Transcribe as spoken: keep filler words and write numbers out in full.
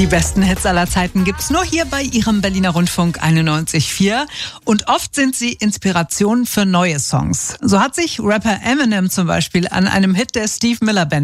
Die besten Hits aller Zeiten gibt's nur hier bei Ihrem Berliner Rundfunk einundneunzig Komma vier. Und oft sind sie Inspiration für neue Songs. So hat sich Rapper Eminem zum Beispiel an einem Hit der Steve Miller Band